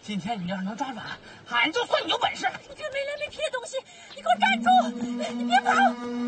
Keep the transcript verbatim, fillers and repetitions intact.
今天你要是能抓住俺，俺就算你有本事。 你这没脸没皮的东西，你给我站住！你别跑！